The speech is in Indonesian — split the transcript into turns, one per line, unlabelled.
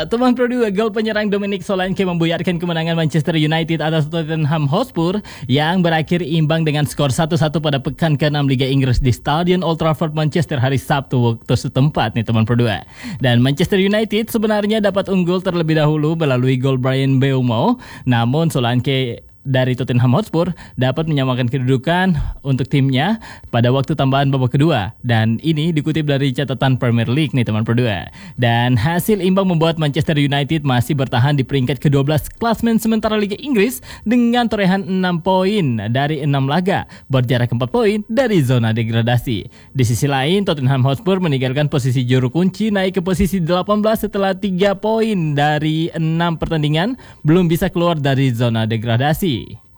Ya, teman Pro 2, gol penyerang Dominic Solanke membuyarkan kemenangan Manchester United atas Tottenham Hotspur yang berakhir imbang dengan skor 1-1 pada pekan ke-6 Liga Inggris di Stadion Old Trafford, Manchester hari Sabtu waktu setempat nih teman Pro 2. Dan Manchester United sebenarnya dapat unggul terlebih dahulu melalui gol Bryan Mbeumo, namun Solanke dari Tottenham Hotspur dapat menyamakan kedudukan untuk timnya pada waktu tambahan babak kedua, dan ini dikutip dari catatan Premier League nih teman Pro 2. Dan hasil imbang membuat Manchester United masih bertahan di peringkat ke-12 klasmen sementara Liga Inggris dengan torehan 6 poin dari 6 laga, berjarak 4 poin dari zona degradasi. Di sisi lain, Tottenham Hotspur meninggalkan posisi juru kunci naik ke posisi 18 setelah 3 poin dari 6 pertandingan belum bisa keluar dari zona degradasi.